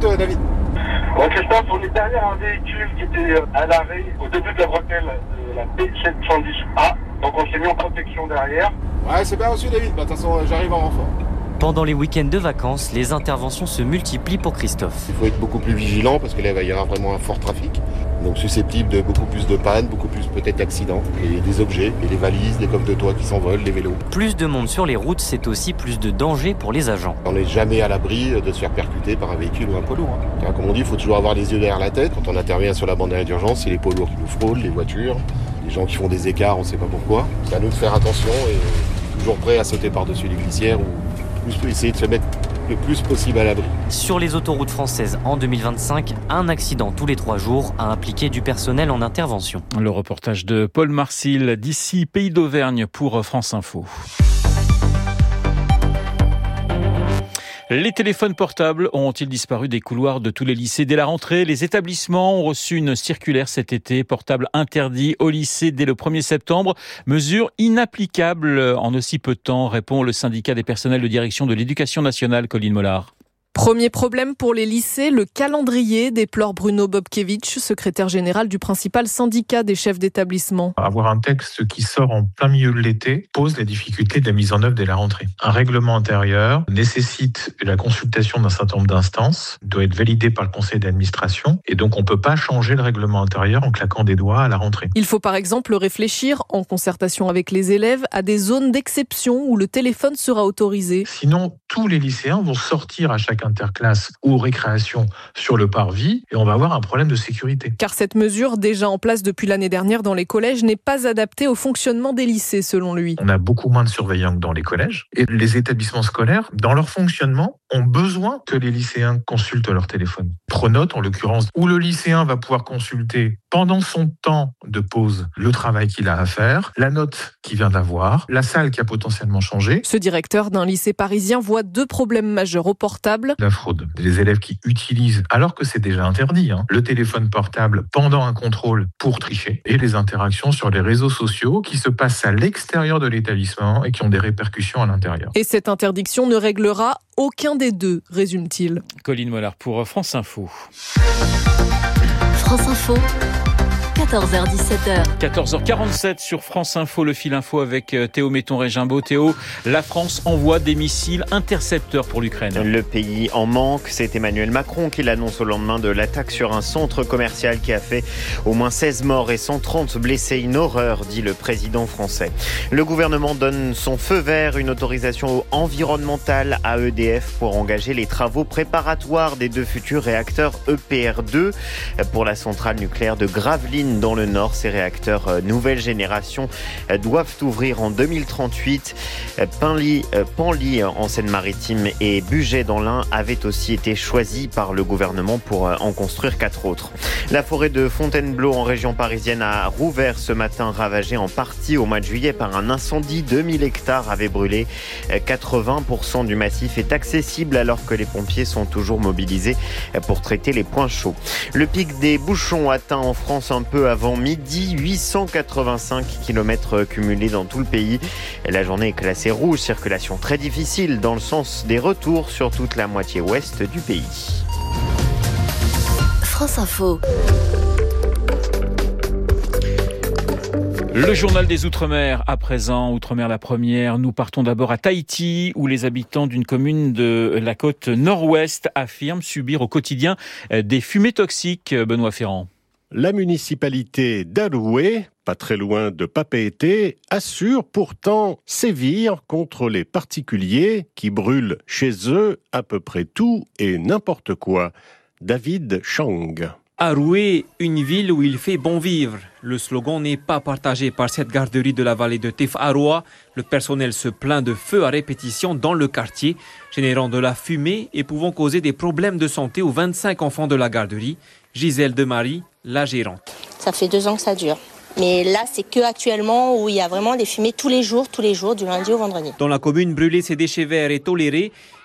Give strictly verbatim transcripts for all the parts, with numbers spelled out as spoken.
t'écoute, euh, David. Bon, Christophe, on est derrière un véhicule qui était à l'arrêt au début de la bretelle de la P sept cent dix A. Donc on s'est mis en protection derrière. Ouais, c'est bien reçu, David. Bah, de toute façon, j'arrive en renfort. Pendant les week-ends de vacances, les interventions se multiplient pour Christophe. Il faut être beaucoup plus vigilant parce que là, il y aura vraiment un fort trafic. Donc susceptible de beaucoup plus de pannes, beaucoup plus peut-être d'accidents. Et des objets, et les valises, les coffres de toit qui s'envolent, les vélos. Plus de monde sur les routes, c'est aussi plus de danger pour les agents. On n'est jamais à l'abri de se faire percuter par un véhicule ou un poids lourd. Hein. Comme on dit, il faut toujours avoir les yeux derrière la tête. Quand on intervient sur la bande d'arrêt d'urgence, c'est les poids lourds qui nous frôlent, les voitures, les gens qui font des écarts, on ne sait pas pourquoi. C'est à nous de faire attention et toujours prêt à sauter par-dessus les glissières ou essayer de se mettre le plus possible à l'abri. Sur les autoroutes françaises en deux mille vingt-cinq, un accident tous les trois jours a impliqué du personnel en intervention. Le reportage de Paul Marcil d'ici Pays d'Auvergne pour France Info. Les téléphones portables ont-ils disparu des couloirs de tous les lycées dès la rentrée ? Les établissements ont reçu une circulaire cet été, portable interdit au lycée dès le premier septembre. Mesure inapplicable en aussi peu de temps, répond le syndicat des personnels de direction de l'éducation nationale, Colline Mollard. Premier problème pour les lycées, le calendrier, déplore Bruno Bobkevich, secrétaire général du principal syndicat des chefs d'établissement. Avoir un texte qui sort en plein milieu de l'été pose la difficulté de la mise en œuvre dès la rentrée. Un règlement intérieur nécessite la consultation d'un certain nombre d'instances, doit être validé par le conseil d'administration, et donc on ne peut pas changer le règlement intérieur en claquant des doigts à la rentrée. Il faut par exemple réfléchir, en concertation avec les élèves, à des zones d'exception où le téléphone sera autorisé. Sinon, tous les lycéens vont sortir à chaque interclasse ou récréation sur le parvis et on va avoir un problème de sécurité. Car cette mesure, déjà en place depuis l'année dernière dans les collèges, n'est pas adaptée au fonctionnement des lycées, selon lui. On a beaucoup moins de surveillants que dans les collèges et les établissements scolaires, dans leur fonctionnement, ont besoin que les lycéens consultent leur téléphone. Pronote, en l'occurrence, où le lycéen va pouvoir consulter pendant son temps de pause le travail qu'il a à faire, la note qu'il vient d'avoir, la salle qui a potentiellement changé. Ce directeur d'un lycée parisien voit deux problèmes majeurs au portable. La fraude. Les élèves qui utilisent, alors que c'est déjà interdit, hein, le téléphone portable pendant un contrôle pour tricher, et les interactions sur les réseaux sociaux qui se passent à l'extérieur de l'établissement et qui ont des répercussions à l'intérieur. Et cette interdiction ne réglera aucun des deux, résume-t-il. Colline Mollard pour France Info. France Info. quatorze heures dix-sept heures. quatorze heures quarante-sept sur France Info, le fil info avec Théo Metton-Régimbaud. Théo, la France envoie des missiles intercepteurs pour l'Ukraine. Le pays en manque, c'est Emmanuel Macron qui l'annonce au lendemain de l'attaque sur un centre commercial qui a fait au moins seize morts et cent trente blessés. Une horreur, dit le président français. Le gouvernement donne son feu vert, une autorisation environnementale à E D F pour engager les travaux préparatoires des deux futurs réacteurs E P R deux pour la centrale nucléaire de Gravelines dans le Nord. Ces réacteurs nouvelle génération doivent ouvrir en deux mille trente-huit. Panly, Panly en Seine-Maritime et Bugey dans l'Ain avaient aussi été choisis par le gouvernement pour en construire quatre autres. La forêt de Fontainebleau en région parisienne a rouvert ce matin, ravagée en partie au mois de juillet par un incendie. deux mille hectares avaient brûlé. quatre-vingts pour cent du massif est accessible alors que les pompiers sont toujours mobilisés pour traiter les points chauds. Le pic des bouchons atteint en France un peu avant midi, huit cent quatre-vingt-cinq kilomètres cumulés dans tout le pays. La journée est classée rouge, circulation très difficile dans le sens des retours sur toute la moitié ouest du pays. France Info. Le journal des Outre-mer à présent, Outre-mer la première. Nous partons d'abord à Tahiti où les habitants d'une commune de la côte nord-ouest affirment subir au quotidien des fumées toxiques. Benoît Ferrand. La municipalité d'Aloué, pas très loin de Papeete, assure pourtant sévir contre les particuliers qui brûlent chez eux à peu près tout et n'importe quoi. David Chang. Aroué, une ville où il fait bon vivre. Le slogan n'est pas partagé par cette garderie de la vallée de Tefaroa. Le personnel se plaint de feux à répétition dans le quartier, générant de la fumée et pouvant causer des problèmes de santé aux vingt-cinq enfants de la garderie. Gisèle Demarie, la gérante. Ça fait deux ans que ça dure. Mais là, c'est que actuellement où il y a vraiment des fumées tous les jours, tous les jours, du lundi au vendredi. Dans la commune, brûler ses déchets verts est toléré,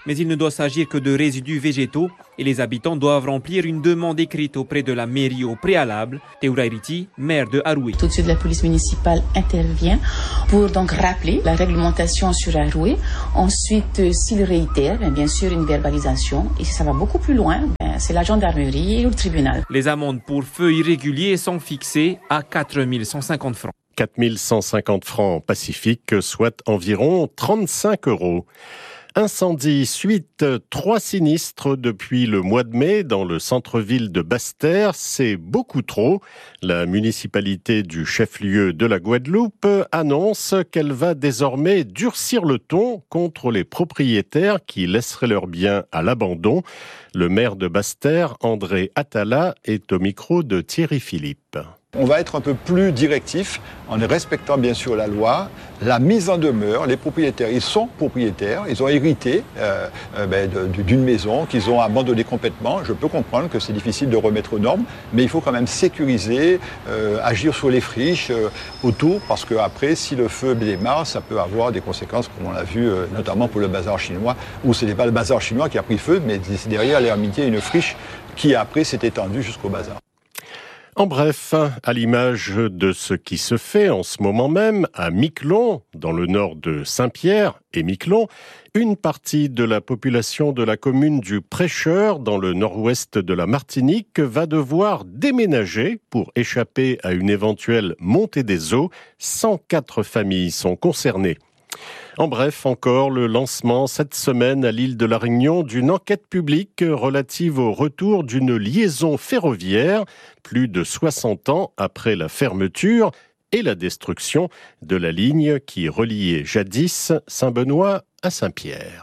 Mais il ne doit s'agir que de résidus végétaux et les habitants doivent remplir une demande écrite auprès de la mairie au préalable. Théoura Iriti, maire de Haroué. Tout de suite, la police municipale intervient pour donc rappeler la réglementation sur Haroué. Ensuite, s'il réitère, bien sûr, une verbalisation. Et si ça va beaucoup plus loin, c'est la gendarmerie ou le tribunal. Les amendes pour feu irrégulier sont fixées à quatre mille cent cinquante francs. quatre mille cent cinquante francs pacifiques, soit environ trente-cinq euros. Incendie, suite, trois sinistres depuis le mois de mai dans le centre-ville de Basse-Terre. C'est beaucoup trop. La municipalité du chef-lieu de la Guadeloupe annonce qu'elle va désormais durcir le ton contre les propriétaires qui laisseraient leurs biens à l'abandon. Le maire de Basse-Terre, André Atala, est au micro de Thierry Philippe. On va être un peu plus directif en respectant bien sûr la loi, la mise en demeure. Les propriétaires, ils sont propriétaires, ils ont hérité euh, euh, ben, de, d'une maison qu'ils ont abandonnée complètement. Je peux comprendre que c'est difficile de remettre aux normes, mais il faut quand même sécuriser, euh, agir sur les friches euh, autour, parce qu'après, si le feu démarre, ça peut avoir des conséquences, comme on l'a vu euh, notamment pour le bazar chinois, où ce n'est pas le bazar chinois qui a pris feu, mais derrière l'ermitier, une friche qui après s'est étendue jusqu'au bazar. En bref, à l'image de ce qui se fait en ce moment même à Miquelon, dans le nord de Saint-Pierre et Miquelon, une partie de la population de la commune du Prêcheur, dans le nord-ouest de la Martinique, va devoir déménager pour échapper à une éventuelle montée des eaux. cent quatre familles sont concernées. En bref, encore le lancement cette semaine à l'île de la Réunion d'une enquête publique relative au retour d'une liaison ferroviaire plus de soixante ans après la fermeture et la destruction de la ligne qui reliait jadis Saint-Benoît à Saint-Pierre.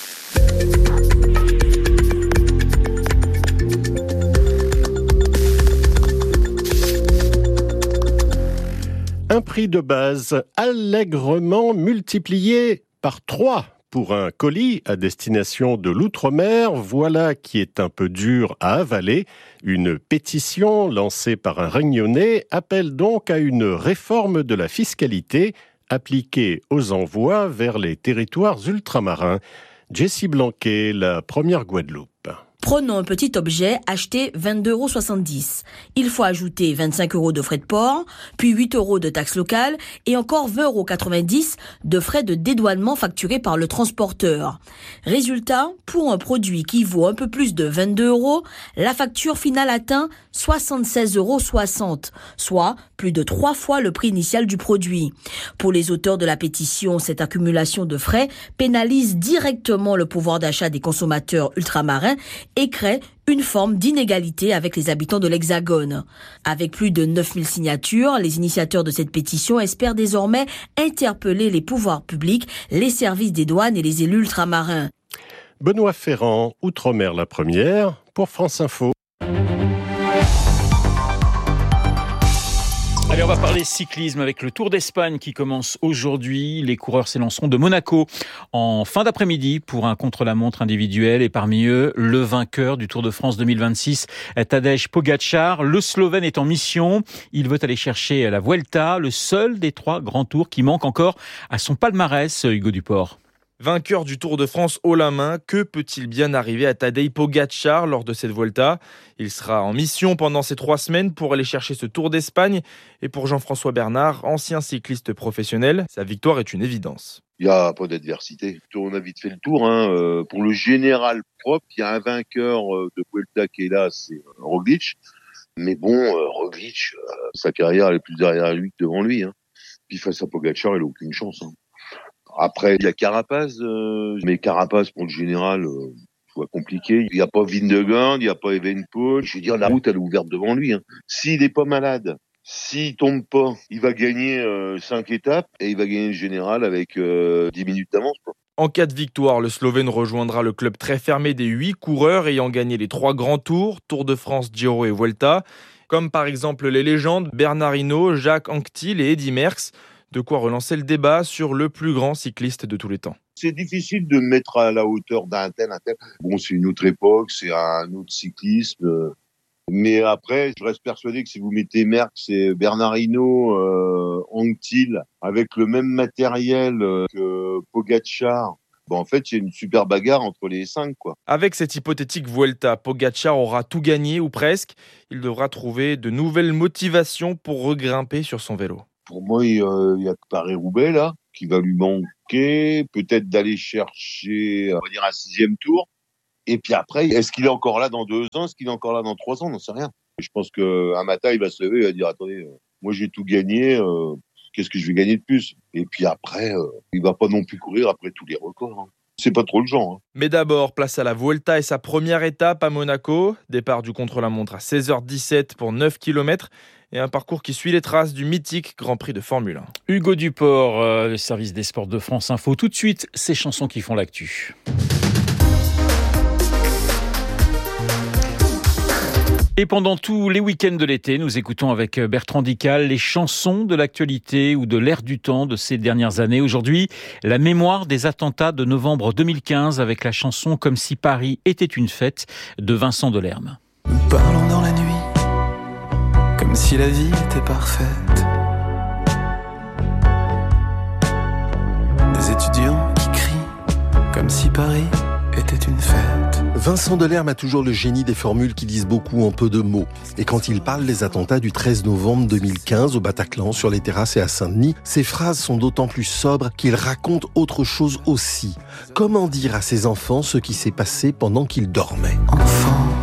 Un prix de base allègrement multiplié par trois pour un colis à destination de l'outre-mer. Voilà qui est un peu dur à avaler. Une pétition lancée par un Réunionnais appelle donc à une réforme de la fiscalité appliquée aux envois vers les territoires ultramarins. Jessie Blanquet, la première Guadeloupe. Prenons un petit objet acheté vingt-deux euros soixante-dix. Il faut ajouter vingt-cinq euros de frais de port, puis huit euros de taxes locales et encore vingt euros quatre-vingt-dix de frais de dédouanement facturés par le transporteur. Résultat, pour un produit qui vaut un peu plus de vingt-deux euros, la facture finale atteint soixante-seize euros soixante, soit plus de trois fois le prix initial du produit. Pour les auteurs de la pétition, cette accumulation de frais pénalise directement le pouvoir d'achat des consommateurs ultramarins et crée une forme d'inégalité avec les habitants de l'Hexagone. Avec plus de neuf mille signatures, les initiateurs de cette pétition espèrent désormais interpeller les pouvoirs publics, les services des douanes et les élus ultramarins. Benoît Ferrand, Outre-mer la première, pour France Info. Allez, on va parler cyclisme avec le Tour d'Espagne qui commence aujourd'hui. Les coureurs s'élanceront de Monaco en fin d'après-midi pour un contre-la-montre individuel. Et parmi eux, le vainqueur du Tour de France deux mille vingt-six, Tadej Pogačar. Le Slovène est en mission. Il veut aller chercher la Vuelta, le seul des trois grands tours qui manque encore à son palmarès, Hugo Duport. Vainqueur du Tour de France haut la main, que peut-il bien arriver à Tadej Pogačar lors de cette Vuelta ? Il sera en mission pendant ces trois semaines pour aller chercher ce Tour d'Espagne. Et pour Jean-François Bernard, ancien cycliste professionnel, sa victoire est une évidence. Il n'y a pas d'adversité. On a vite fait le tour. Hein. Euh, pour le général propre, il y a un vainqueur de Vuelta qui est là, c'est Roglic. Mais bon, euh, Roglic, euh, sa carrière elle est plus derrière lui que devant lui. Hein. Puis face à Pogačar, il n'a aucune chance. Hein. Après, il y a Carapaz, euh, mais Carapaz pour le général, euh, je vois compliqué. Il n'y a pas Vingegaard, il n'y a pas Evenepoel. Je veux dire, la route, elle est ouverte devant lui. Hein. S'il n'est pas malade, s'il tombe pas, il va gagner euh, cinq étapes et il va gagner le général avec euh, dix minutes d'avance. Quoi. En cas de victoire, le Slovène rejoindra le club très fermé des huit coureurs ayant gagné les trois grands tours, Tour de France, Giro et Vuelta, comme par exemple les légendes Bernard Hinault, Jacques Anquetil et Eddy Merckx. De quoi relancer le débat sur le plus grand cycliste de tous les temps. C'est difficile de mettre à la hauteur d'un tel, un tel. Bon, c'est une autre époque, c'est un autre cyclisme. Mais après, je reste persuadé que si vous mettez Merckx et Bernard Hinault, euh, Anquetil, avec le même matériel que Pogačar, Bon, en fait, il y a une super bagarre entre les cinq, quoi. Avec cette hypothétique Vuelta, Pogačar aura tout gagné ou presque. Il devra trouver de nouvelles motivations pour regrimper sur son vélo. Pour moi, il y a que Paris-Roubaix, là, qui va lui manquer. Peut-être d'aller chercher, on va dire, un sixième tour. Et puis après, est-ce qu'il est encore là dans deux ans? Est-ce qu'il est encore là dans trois ans? On n'en sait rien. Je pense qu'un matin, il va se lever et va dire, attendez, moi j'ai tout gagné, euh, qu'est-ce que je vais gagner de plus? Et puis après, euh, il va pas non plus courir après tous les records. Hein. C'est pas trop le genre. Hein. Mais d'abord, place à la Vuelta et sa première étape à Monaco. Départ du contre-la-montre à seize heures dix-sept pour neuf kilomètres. Et un parcours qui suit les traces du mythique Grand Prix de Formule un. Hugo Duport, euh, le service des sports de France Info. Tout de suite, ces chansons qui font l'actu. Et pendant tous les week-ends de l'été, nous écoutons avec Bertrand Dical les chansons de l'actualité ou de l'air du temps de ces dernières années. Aujourd'hui, la mémoire des attentats de novembre deux mille quinze avec la chanson Comme si Paris était une fête de Vincent Delerme. Nous parlons dans la nuit, comme si la vie était parfaite. Des étudiants qui crient, comme si Paris était une fête. Vincent Delerme a toujours le génie des formules qui disent beaucoup en peu de mots. Et quand il parle des attentats du treize novembre deux mille quinze au Bataclan, sur les terrasses et à Saint-Denis, ses phrases sont d'autant plus sobres qu'il raconte autre chose aussi. Comment dire à ses enfants ce qui s'est passé pendant qu'ils dormaient ? Enfant.